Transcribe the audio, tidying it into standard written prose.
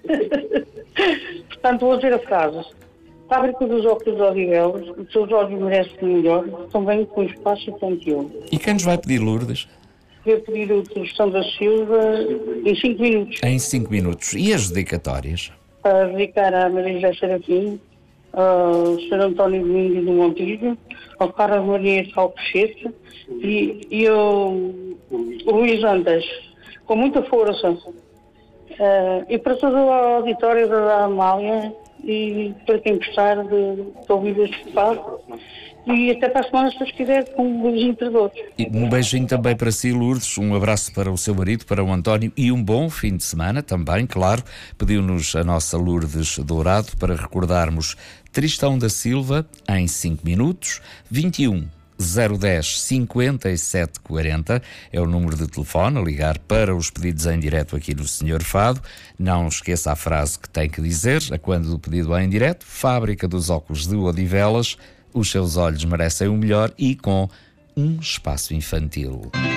Portanto, vou dizer a frase. Fábrica dos óculos de Odivelas, os seus olhos merecem melhor, também com espaço infantil. E quem nos vai pedir, Lourdes? Queria pedir a São da Silva em 5 minutos. Em 5 minutos. E as dedicatórias? Para dedicar à Maria José Serafim, ao Sr. António Domingos do Montijo, ao Carlos Maria Salpechete e ao Luís Antas, com muita força. E para todo o auditório da Amália e para quem gostar de ouvir este espaço. E até para a semana, se Deus quiser, com um beijinho para todos. E um beijinho também para si, Lourdes, um abraço para o seu marido, para o António, e um bom fim de semana também, claro. Pediu-nos a nossa Lourdes Dourado para recordarmos Tristão da Silva em 5 minutos, 21 010 57 40 é o número de telefone a ligar para os pedidos em direto aqui no Senhor Fado. Não esqueça a frase que tem que dizer a quando do pedido é em direto. Fábrica dos óculos de Odivelas, os seus olhos merecem o melhor e com um espaço infantil.